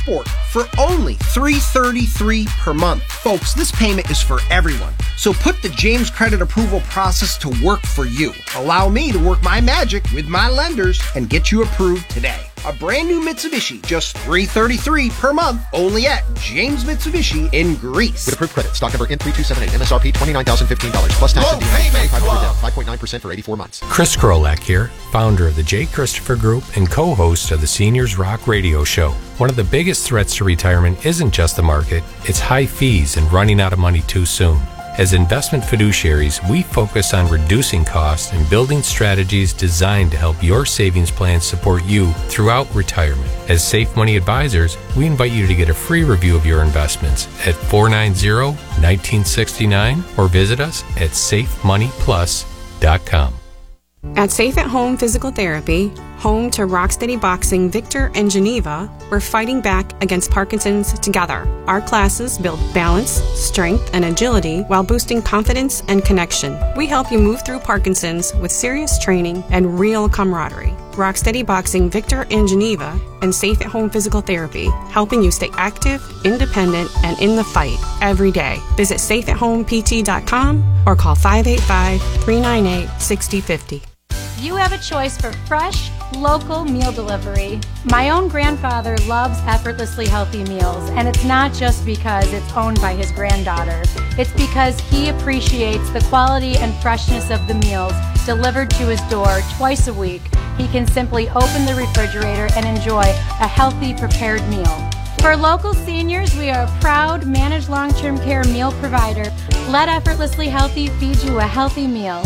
Sport for only $333 per month. Folks, this payment is for everyone. So put the James credit approval process to work for you. Allow me to work my magic with my lenders and get you approved today. A brand new Mitsubishi, just $333 per month, only at James Mitsubishi in Greece. With approved credit, stock number N3278, MSRP $29,015, plus tax and DMV, 5% down, 5.9% for 84 months. Chris Krolak here, founder of the J. Christopher Group and co-host of the Seniors Rock Radio Show. One of the biggest threats to retirement isn't just the market, it's high fees and running out of money too soon. As investment fiduciaries, we focus on reducing costs and building strategies designed to help your savings plans support you throughout retirement. As Safe Money Advisors, we invite you to get a free review of your investments at 490-1969 or visit us at safemoneyplus.com. At Safe at Home Physical Therapy, home to Rocksteady Boxing Victor and Geneva, we're fighting back against Parkinson's together. Our classes build balance, strength, and agility while boosting confidence and connection. We help you move through Parkinson's with serious training and real camaraderie. Rocksteady Boxing Victor and Geneva and Safe at Home Physical Therapy, helping you stay active, independent, and in the fight every day. Visit safeathomept.com or call 585-398-6050. You have a choice for fresh, local meal delivery. My own grandfather loves Effortlessly Healthy Meals, and it's not just because it's owned by his granddaughter. It's because he appreciates the quality and freshness of the meals delivered to his door twice a week. He can simply open the refrigerator and enjoy a healthy, prepared meal. For local seniors, we are a proud managed long-term care meal provider. Let Effortlessly Healthy feed you a healthy meal.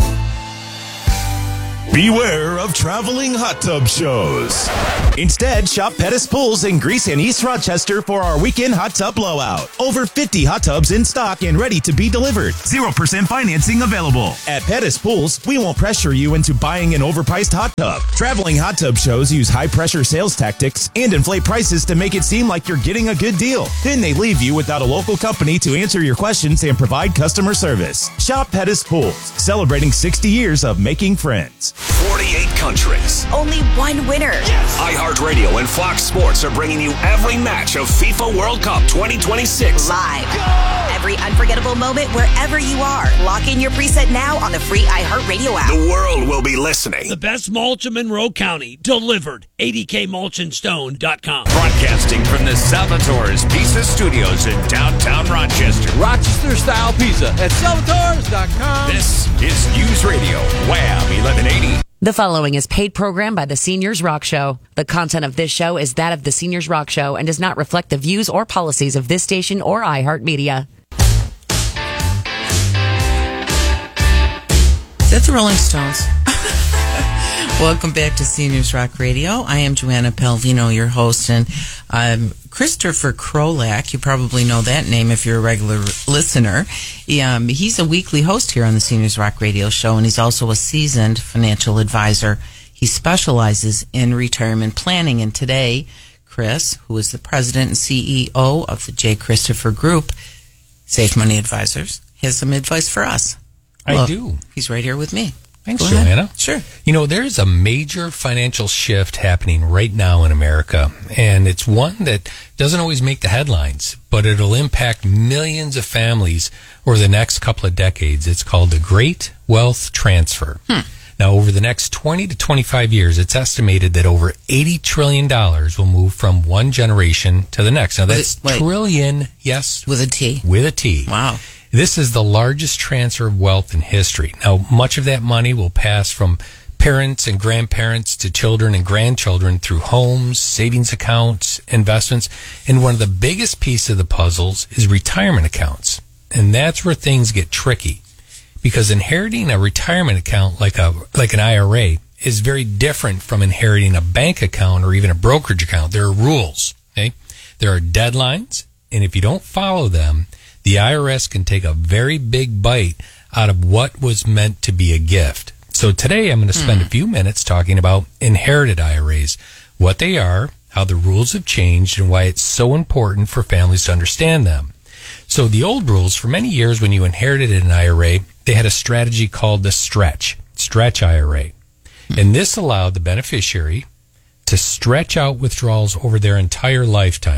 Beware of traveling hot tub shows. Instead, shop Pettis Pools in Greece and East Rochester for our weekend hot tub blowout. Over 50 hot tubs in stock and ready to be delivered. 0% financing available. At Pettis Pools, we won't pressure you into buying an overpriced hot tub. Traveling hot tub shows use high-pressure sales tactics and inflate prices to make it seem like you're getting a good deal. Then they leave you without a local company to answer your questions and provide customer service. Shop Pettis Pools, celebrating 60 years of making friends. 48 countries. Only one winner. Yes. iHeartRadio and Fox Sports are bringing you every match of FIFA World Cup 2026. Live. Go! Every unforgettable moment wherever you are. Lock in your preset now on the free iHeartRadio app. The world will be listening. The best mulch in Monroe County. Delivered. ADKMulchandStone.com. Broadcasting from the Salvatore's Pizza Studios in downtown Rochester. Rochester-style pizza at salvatores.com. This is News Radio, Wham 1180. The following is paid program by the Seniors Rock Show. The content of this show is that of the Seniors Rock Show and does not reflect the views or policies of this station or iHeartMedia. Is that the Rolling Stones? Welcome back to Seniors Rock Radio. I am Joanna Pelvino, your host, and Christopher Krolak. You probably know that name if you're a regular listener. He's a weekly host here on the Seniors Rock Radio Show, and he's also a seasoned financial advisor. He specializes in retirement planning, and today, Chris, who is the president and CEO of the J. Christopher Group, Safe Money Advisors, has some advice for us. I do. He's right here with me. Thanks, Joanna. Sure. You know, there's a major financial shift happening right now in America, and it's one that doesn't always make the headlines, but it'll impact millions of families over the next couple of decades. It's called the Great Wealth Transfer. Now, over the next 20 to 25 years, it's estimated that over $80 trillion will move from one generation to the next. Now, that's trillion, yes. With a T. With a T. Wow. This is the largest transfer of wealth in history. Now, much of that money will pass from parents and grandparents to children and grandchildren through homes, savings accounts, investments. And one of the biggest pieces of the puzzles is retirement accounts. And that's where things get tricky, because inheriting a retirement account like an IRA is very different from inheriting a bank account or even a brokerage account. There are rules, okay? There are deadlines, and if you don't follow them, the IRS can take a very big bite out of what was meant to be a gift. So today I'm going to spend a few minutes talking about inherited IRAs, what they are, how the rules have changed, and why it's so important for families to understand them. So the old rules, for many years when you inherited an IRA, they had a strategy called the stretch IRA. And this allowed the beneficiary to stretch out withdrawals over their entire lifetime.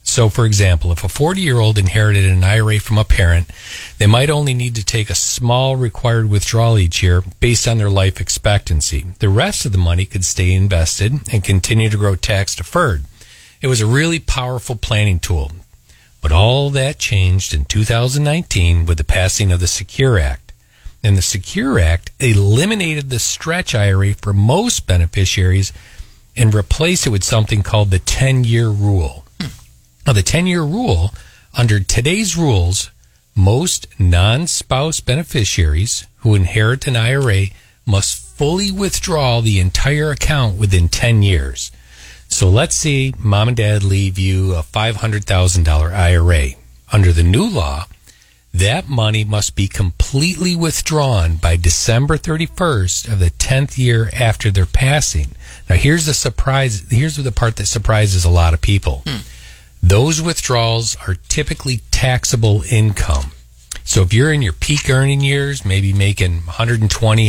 So, for example, if a 40-year-old inherited an IRA from a parent, they might only need to take a small required withdrawal each year based on their life expectancy. The rest of the money could stay invested and continue to grow tax-deferred. It was a really powerful planning tool. But all that changed in 2019 with the passing of the Secure Act. And the Secure Act eliminated the stretch IRA for most beneficiaries and replaced it with something called the 10-year rule. Now, the 10-year rule, under today's rules, most non-spouse beneficiaries who inherit an IRA must fully withdraw the entire account within 10 years. So let's say mom and dad leave you a $500,000 IRA. Under the new law, that money must be completely withdrawn by December 31st of the 10th year after their passing. Now, here's the surprise. Here's the part that surprises a lot of people. Those withdrawals are typically taxable income. So if you're in your peak earning years, maybe making $120,000,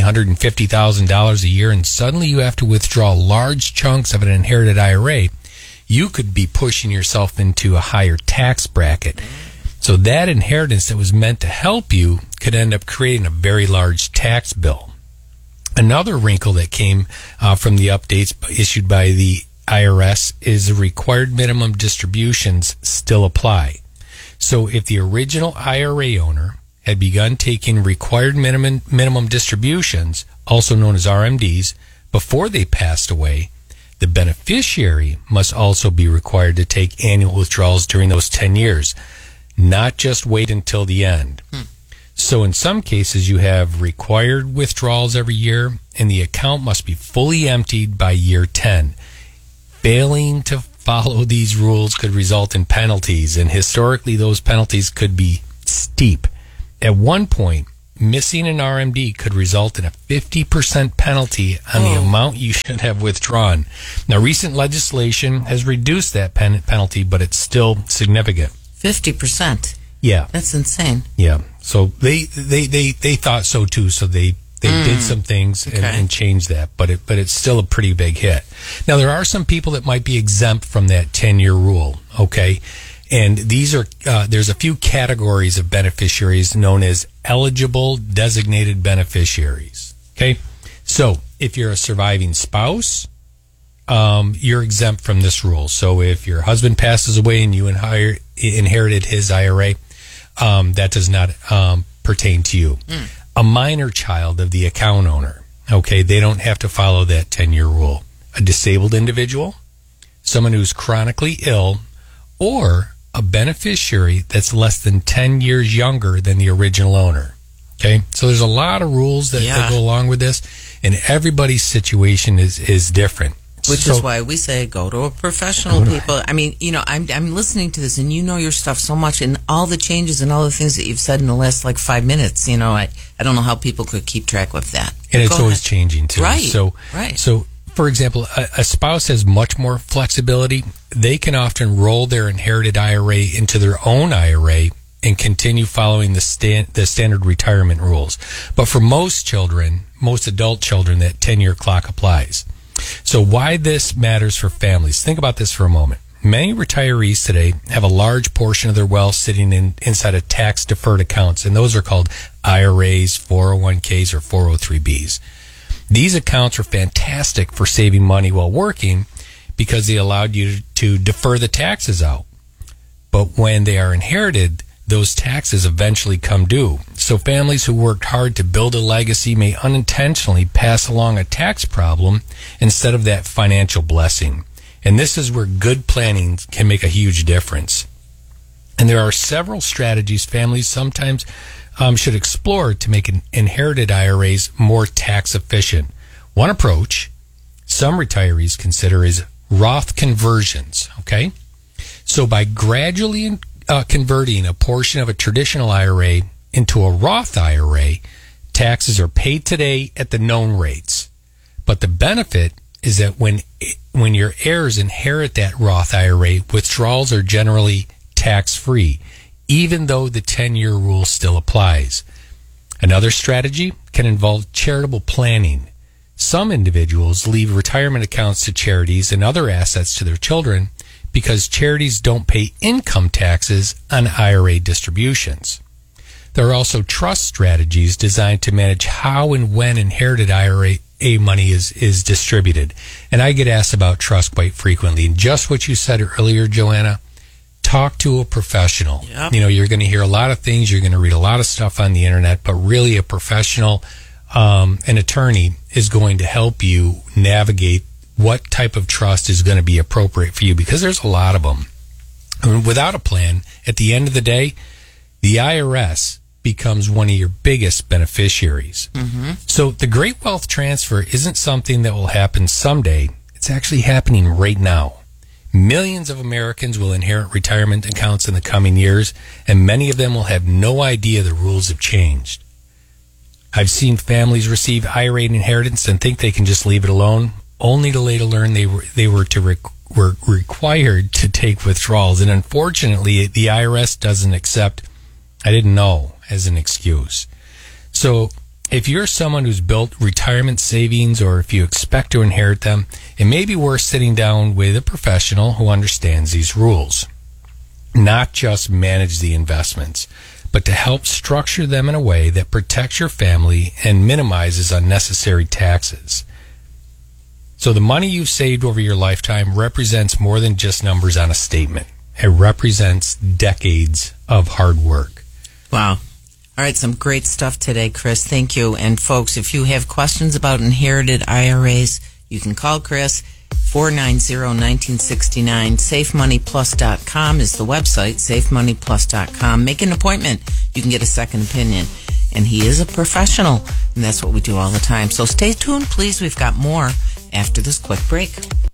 $150,000 a year, and suddenly you have to withdraw large chunks of an inherited IRA, you could be pushing yourself into a higher tax bracket. So that inheritance that was meant to help you could end up creating a very large tax bill. Another wrinkle that came from the updates issued by the IRS is the required minimum distributions still apply. So if the original IRA owner had begun taking required minimum distributions, also known as RMDs, before they passed away, the beneficiary must also be required to take annual withdrawals during those 10 years, not just wait until the end. So in some cases, you have required withdrawals every year, and the account must be fully emptied by year 10. Failing to follow these rules could result in penalties, and historically those penalties could be steep. At one point, missing an RMD could result in a 50% penalty on the amount you should have withdrawn. Now, recent legislation has reduced that penalty, but it's still significant. 50%? Yeah. That's insane. Yeah. So they thought so too, so they did some things and changed that, but it's still a pretty big hit. Now, there are some people that might be exempt from that 10-year rule, okay? And these are there's a few categories of beneficiaries known as eligible designated beneficiaries, okay? So if you're a surviving spouse, you're exempt from this rule. So if your husband passes away and you inherited his IRA, that does not pertain to you. A minor child of the account owner, okay, they don't have to follow that 10-year rule. A disabled individual, someone who's chronically ill, or a beneficiary that's less than 10 years younger than the original owner. Okay, so there's a lot of rules that go along with this, and everybody's situation is different. Which is why we say go to a professional, people. I mean, you know, I'm listening to this, and you know your stuff so much, and all the changes and all the things that you've said in the last 5 minutes. You know, I don't know how people could keep track of that. And it's always changing too. Right. So for example, a spouse has much more flexibility. They can often roll their inherited IRA into their own IRA and continue following the standard retirement rules. But for most adult children, that 10-year clock applies. So why this matters for families? Think about this for a moment. Many retirees today have a large portion of their wealth sitting inside of tax-deferred accounts, and those are called IRAs, 401ks, or 403bs. These accounts are fantastic for saving money while working because they allowed you to defer the taxes out. But when they are inherited, those taxes eventually come due. So families who worked hard to build a legacy may unintentionally pass along a tax problem instead of that financial blessing. And this is where good planning can make a huge difference. And there are several strategies families sometimes should explore to make inherited IRAs more tax efficient. One approach some retirees consider is Roth conversions, okay? So by gradually converting a portion of a traditional IRA into a Roth IRA, taxes are paid today at the known rates. But the benefit is that when your heirs inherit that Roth IRA, withdrawals are generally tax-free, even though the 10-year rule still applies. Another strategy can involve charitable planning. Some individuals leave retirement accounts to charities and other assets to their children because charities don't pay income taxes on IRA distributions. There are also trust strategies designed to manage how and when inherited IRA money is distributed. And I get asked about trust quite frequently. And just what you said earlier, Joanna, talk to a professional. Yep. You're going to hear a lot of things. You're going to read a lot of stuff on the internet, but really a professional, an attorney is going to help you navigate what type of trust is going to be appropriate for you, because there's a lot of them. I mean, without a plan, at the end of the day, the IRS becomes one of your biggest beneficiaries. Mm-hmm. So the Great Wealth Transfer isn't something that will happen someday. It's actually happening right now. Millions of Americans will inherit retirement accounts in the coming years, and many of them will have no idea the rules have changed. I've seen families receive IRA inheritance and think they can just leave it alone, only to later learn they were required to take withdrawals. And unfortunately, the IRS doesn't accept "I didn't know" as an excuse. So if you're someone who's built retirement savings, or if you expect to inherit them, it may be worth sitting down with a professional who understands these rules. Not just manage the investments, but to help structure them in a way that protects your family and minimizes unnecessary taxes. So the money you've saved over your lifetime represents more than just numbers on a statement. It represents decades of hard work. Wow. All right, some great stuff today, Chris. Thank you. And folks, if you have questions about inherited IRAs, you can call Chris, 490-1969. SafeMoneyPlus.com is the website, SafeMoneyPlus.com. Make an appointment. You can get a second opinion. And he is a professional, and that's what we do all the time. So stay tuned, please. We've got more after this quick break.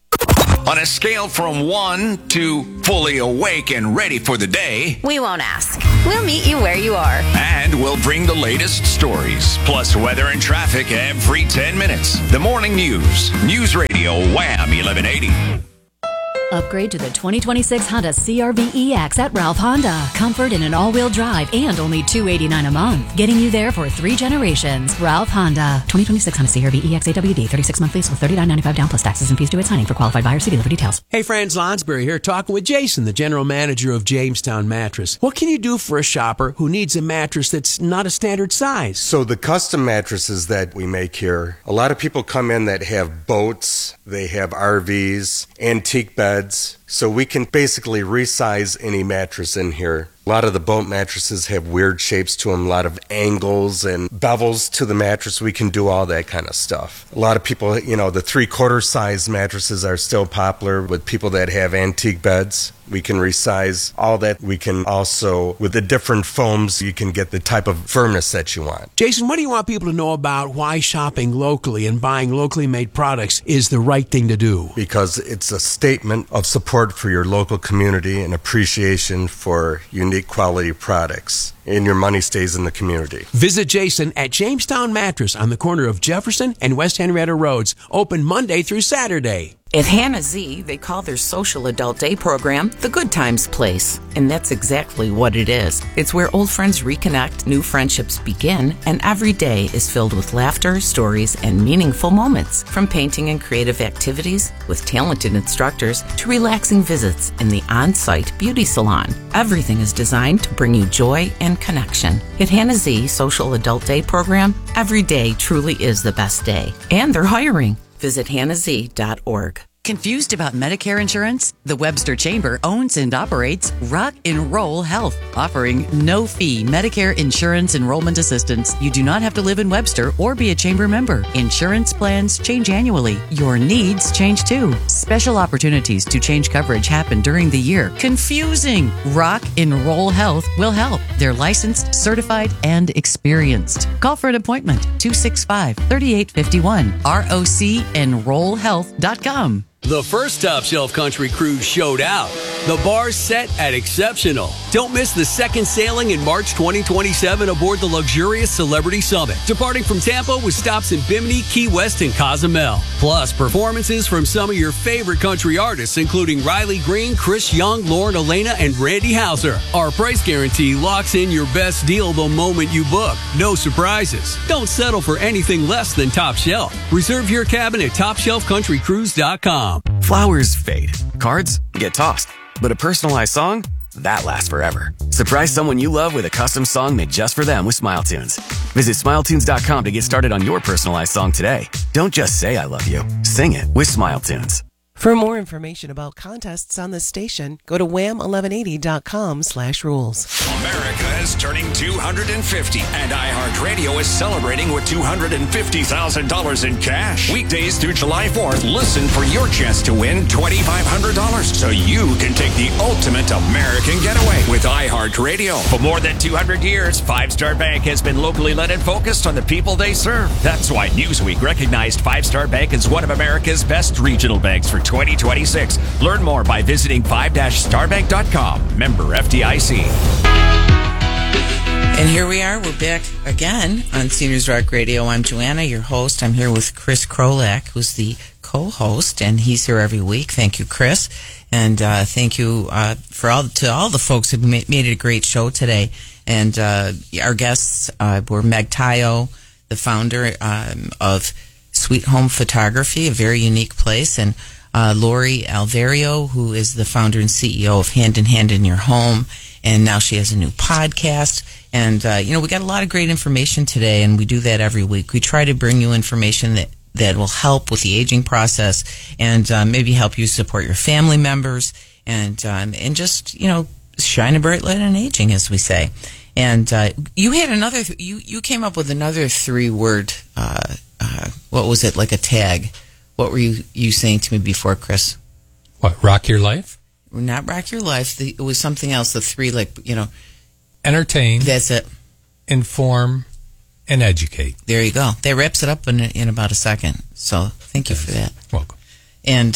On a scale from 1 to fully awake and ready for the day, we won't ask. We'll meet you where you are. And we'll bring the latest stories, plus weather and traffic every 10 minutes. The Morning News. News Radio Wham 1180. Upgrade to the 2026 Honda CR-V EX at Ralph Honda. Comfort in an all-wheel drive and only $289 a month. Getting you there for 3 generations. Ralph Honda. 2026 Honda CR-V EX AWD. 36-month lease with $39.95 down plus taxes and fees due at signing. For qualified buyers, see dealer for details. Hey, Franz Lonsberry here, talking with Jason, the general manager of Jamestown Mattress. What can you do for a shopper who needs a mattress that's not a standard size? So the custom mattresses that we make here, a lot of people come in that have boats, they have RVs, antique beds. So we can basically resize any mattress in here. A lot of the boat mattresses have weird shapes to them, a lot of angles and bevels to the mattress. We can do all that kind of stuff. A lot of people, the 3/4 size mattresses are still popular with people that have antique beds. We can resize all that. We can also, with the different foams, you can get the type of firmness that you want. Jason, what do you want people to know about why shopping locally and buying locally made products is the right thing to do? Because it's a statement of support for your local community and appreciation for unique quality products. And your money stays in the community. Visit Jason at Jamestown Mattress on the corner of Jefferson and West Henrietta Roads. Open Monday through Saturday. At Hannah Z, they call their social adult day program the Good Times Place. And that's exactly what it is. It's where old friends reconnect, new friendships begin, and every day is filled with laughter, stories, and meaningful moments. From painting and creative activities with talented instructors to relaxing visits in the on-site beauty salon. Everything is designed to bring you joy and connection. At Hannah Z Social Adult Day program, every day truly is the best day. And they're hiring. Visit hannahz.org. Confused about Medicare insurance? The Webster Chamber owns and operates Rock and Roll Health, offering no-fee Medicare insurance enrollment assistance. You do not have to live in Webster or be a chamber member. Insurance plans change annually. Your needs change too. Special opportunities to change coverage happen during the year. Confusing! Rock and Roll Health will help. They're licensed, certified, and experienced. Call for an appointment. 265-3851. ROCenrollhealth.com. The first Top Shelf Country Cruise showed out. The bar's set at exceptional. Don't miss the second sailing in March 2027 aboard the luxurious Celebrity Summit, departing from Tampa with stops in Bimini, Key West, and Cozumel. Plus, performances from some of your favorite country artists, including Riley Green, Chris Young, Lauren Elena, and Randy Houser. Our price guarantee locks in your best deal the moment you book. No surprises. Don't settle for anything less than top shelf. Reserve your cabin at TopShelfCountryCruise.com. Flowers fade. Cards get tossed. But a personalized song? That lasts forever. Surprise someone you love with a custom song made just for them with SmileTunes. Visit SmileTunes.com to get started on your personalized song today. Don't just say I love you. Sing it with SmileTunes. For more information about contests on this station, go to wham1180.com/rules. America is turning 250, and iHeartRadio is celebrating with $250,000 in cash. Weekdays through July 4th, listen for your chance to win $2,500 so you can take the ultimate American getaway with iHeartRadio. For more than 200 years, Five Star Bank has been locally led and focused on the people they serve. That's why Newsweek recognized Five Star Bank as one of America's best regional banks for 2026. Learn more by visiting 5-starbank.com. Member FDIC. And here we are. We're back again on Seniors Rock Radio. I'm Joanna, your host. I'm here with Chris Krolak, who's the co-host, and he's here every week. Thank you, Chris. And thank you to all the folks who made it a great show today. And our guests were Meg Tayo, the founder of Sweet Home Photography, a very unique place, and Lori Alvario, who is the founder and CEO of Hand in Hand in Your Home, and now she has a new podcast. And, we got a lot of great information today, and we do that every week. We try to bring you information that will help with the aging process and maybe help you support your family members and just, shine a bright light on aging, as we say. And you had another, you came up with another 3-word, what was it, like a tag? What were you saying to me before, Chris? What, rock your life? Not rock your life. It was something else. The 3, entertain. That's it. Inform and educate. There you go. That wraps it up in about a second. So thank you for that. Welcome. And,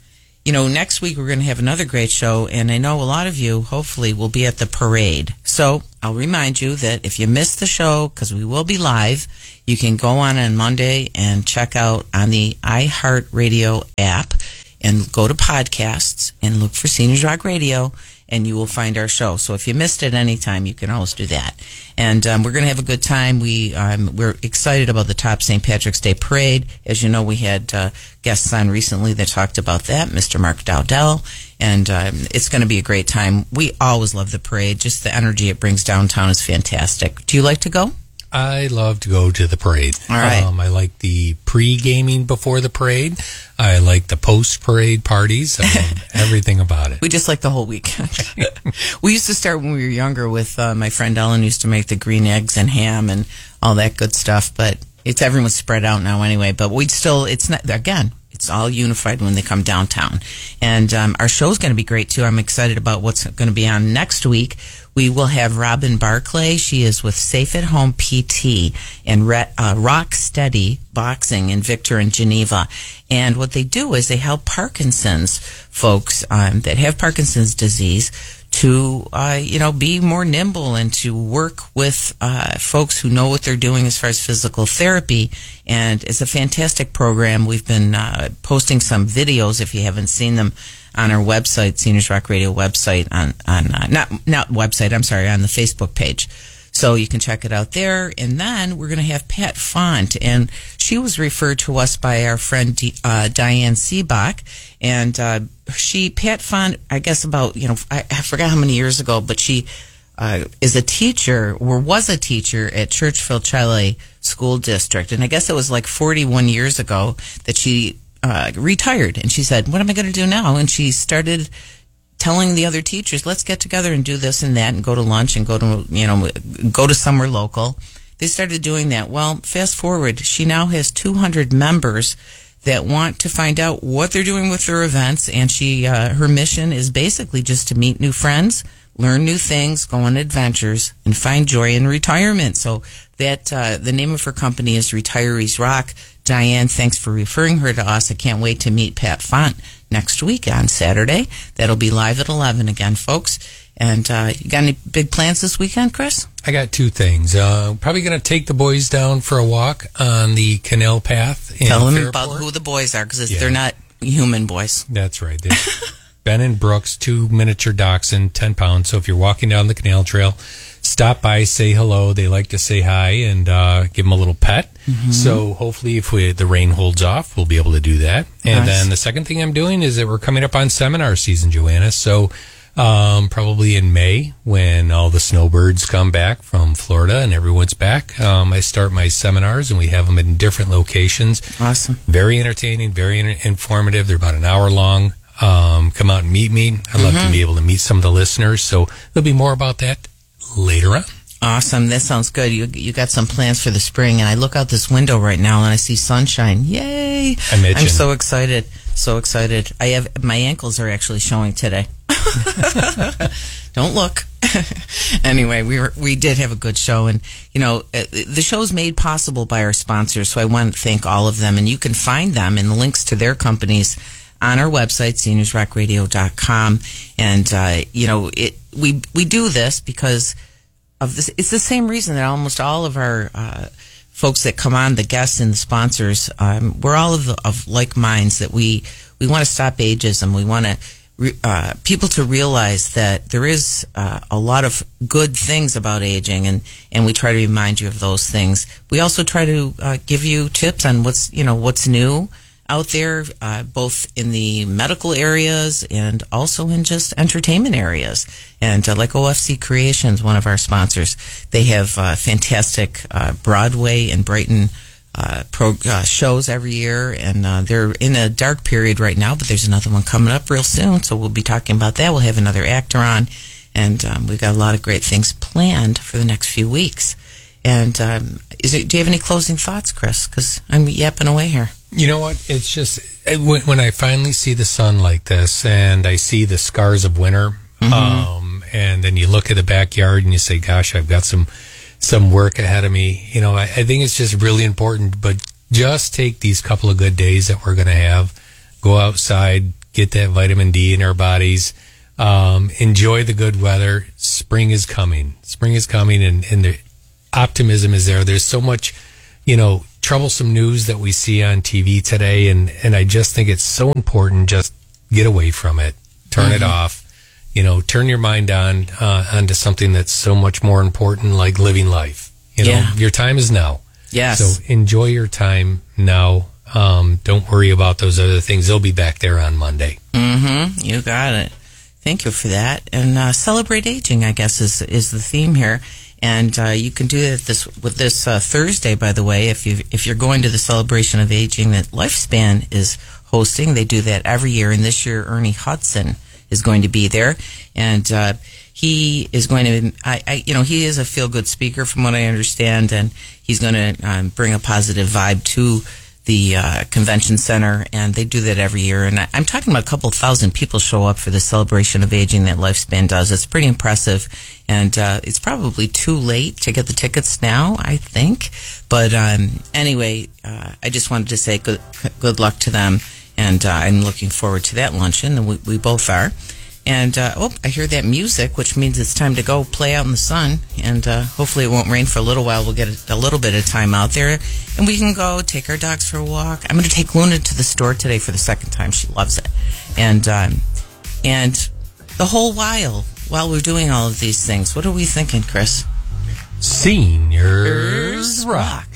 next week we're going to have another great show. And I know a lot of you, hopefully, will be at the parade. So I'll remind you that if you missed the show, because we will be live, you can go on Monday and check out on the iHeartRadio app and go to podcasts and look for Seniors Rock Radio, and you will find our show. So if you missed it any time, you can always do that. And we're going to have a good time. We're excited about the Top St. Patrick's Day Parade. As you know, we had guests on recently that talked about that, Mr. Mark Dowdell, and it's going to be a great time. We always love the parade. Just the energy it brings downtown is fantastic. Do you like to go? I love to go to the parade. All right. I like the pre-gaming before the parade. I like the post-parade parties. I love everything about it. We just like the whole weekend. We used to start when we were younger with my friend Ellen used to make the green eggs and ham and all that good stuff. But everyone's spread out now anyway. But it's all unified when they come downtown. And our show's going to be great, too. I'm excited about what's going to be on next week. We will have Robin Barclay. She is with Safe at Home PT and Rock Steady Boxing in Victor and Geneva. And what they do is they help Parkinson's folks that have Parkinson's disease to, be more nimble and to work with folks who know what they're doing as far as physical therapy. And it's a fantastic program. We've been posting some videos, if you haven't seen them, on our website, Seniors Rock Radio website, on the Facebook page. So you can check it out there. And then we're going to have Pat Font, and she was referred to us by our friend Diane Seebach. And Pat Font, I guess about, I forgot how many years ago, but she is a teacher, or was a teacher at Churchville-Chile School District. And I guess it was like 41 years ago that she retired. And she said, what am I going to do now? And she started telling the other teachers, let's get together and do this and that and go to lunch and go to somewhere local. They started doing that. Well, fast forward, she now has 200 members that want to find out what they're doing with their events. And her mission is basically just to meet new friends, learn new things, go on adventures, and find joy in retirement. So that the name of her company is Retirees Rock. Diane, thanks for referring her to us. I can't wait to meet Pat Font next week on Saturday. That'll be live at 11 again, folks. And you got any big plans this weekend, Chris? I got two things. Probably going to take the boys down for a walk on the canal path. Tell them about who the boys are, because they're not human boys. That's right. Ben and Brooks, 2 miniature dachshund, 10 pounds. So if you're walking down the canal trail, stop by, say hello. They like to say hi and give them a little pet. Mm-hmm. So hopefully if the rain holds off, we'll be able to do that. And then the second thing I'm doing is that we're coming up on seminar season, Joanna. So probably in May, when all the snowbirds come back from Florida and everyone's back, I start my seminars, and we have them in different locations. Awesome. Very entertaining, very informative. They're about an hour long. Come out and meet me. I'd love to be able to meet some of the listeners. So there'll be more about that later on. Awesome. That sounds good. You got some plans for the spring, and I look out this window right now and I see sunshine. Yay. I'm so excited. So excited. My ankles are actually showing today. Don't look. Anyway, we did have a good show, and the show's made possible by our sponsors, so I want to thank all of them, and you can find them and the links to their companies on our website, SeniorsRockRadio.com. And we do this because of this. It's the same reason that almost all of our folks that come on, the guests and the sponsors, we're all of like minds, that we want to stop ageism. We want to people to realize that there is a lot of good things about aging, and we try to remind you of those things. We also try to give you tips on what's new out there, both in the medical areas and also in just entertainment areas. And like OFC Creations, one of our sponsors, they have fantastic Broadway and Brighton shows every year, and they're in a dark period right now, but there's another one coming up real soon, so we'll be talking about that. We'll have another actor on, and we've got a lot of great things planned for the next few weeks. And do you have any closing thoughts, Chris? Because I'm yapping away here. You know what? It's just when I finally see the sun like this, and I see the scars of winter, and then you look at the backyard and you say, gosh, I've got some work ahead of me. I think it's just really important, but just take these couple of good days that we're going to have, go outside, get that vitamin D in our bodies, enjoy the good weather. Spring is coming, and the optimism is there. There's so much, troublesome news that we see on TV today, and I just think it's so important. Just get away from it, turn it off. Turn your mind onto something that's so much more important, like living life. Your time is now. Yes. So enjoy your time now. Don't worry about those other things. They'll be back there on Monday. You got it. Thank you for that. And celebrate aging, I guess, is the theme here. And you can do that with this Thursday, by the way, if you're going to the celebration of aging that Lifespan is hosting. They do that every year, and this year Ernie Hudson is going to be there, and he is going to. He is a feel-good speaker, from what I understand, and he's going to bring a positive vibe to the convention center, and they do that every year. And I'm talking about a couple thousand people show up for the celebration of aging that Lifespan does. It's pretty impressive, and it's probably too late to get the tickets now, I think. But anyway, I just wanted to say good luck to them, and I'm looking forward to that luncheon, and we both are. And, I hear that music, which means it's time to go play out in the sun. And hopefully it won't rain for a little while. We'll get a little bit of time out there. And we can go take our dogs for a walk. I'm going to take Luna to the store today for the second time. She loves it. And the whole while we're doing all of these things, what are we thinking, Chris? Seniors Rock.